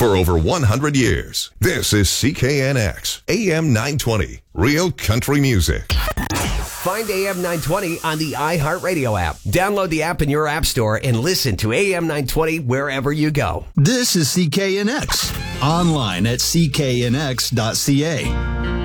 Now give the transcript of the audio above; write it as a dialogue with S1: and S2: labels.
S1: for over 100 years. This is CKNX, AM 920, Real Country Music.
S2: Find AM 920 on the iHeartRadio app. Download the app in your app store and listen to AM 920 wherever you go.
S3: This is CKNX, online at cknx.ca.